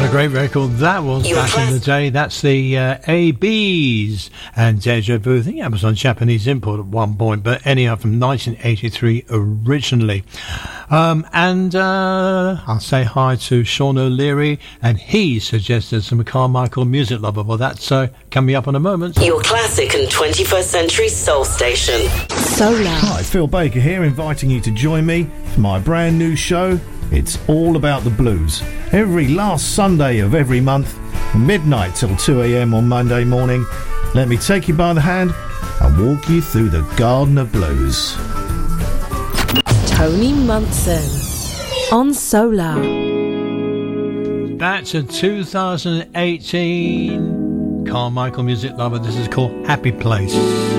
Great record that was back in the day. That's the ABs and Deja Vu. I think that was on Japanese import at one point, but anyhow, from 1983 originally. I'll say hi to Sean O'Leary, and he suggested some Carmichael Music Lover. Well, that's coming up in a moment. Your classic and 21st century soul station. Solar. Hi, Phil Baker here, inviting you to join me for my brand new show. It's all about the blues. Every last Sunday of every month, from midnight till 2 a.m. on Monday morning, let me take you by the hand and walk you through the Garden of Blues. Tony Munson on Solar. That's a 2018 Carmichael Music Lover. This is called Happy Place.